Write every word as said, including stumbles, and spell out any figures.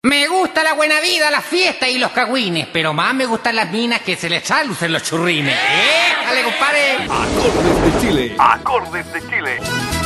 Me gusta la buena vida, la fiesta y los cagüines, pero más me gustan las minas que se les lucen los churrines. ¡Eh! ¡Dale, compadre! Acordes de Chile. Acordes de Chile.